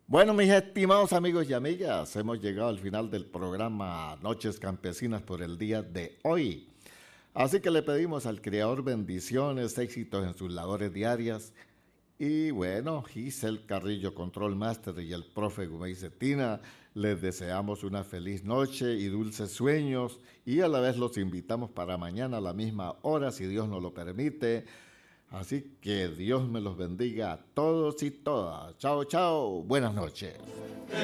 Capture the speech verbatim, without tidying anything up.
Bueno, mis estimados amigos y amigas, hemos llegado al final del programa Noches Campesinas por el día de hoy. Así que le pedimos al Creador bendiciones, éxitos en sus labores diarias. Y bueno, Giselle Carrillo, Control Master, y el profe Gumey Cetina, les deseamos una feliz noche y dulces sueños. Y a la vez los invitamos para mañana a la misma hora, si Dios nos lo permite. Así que Dios me los bendiga a todos y todas. Chao, chao. Buenas noches.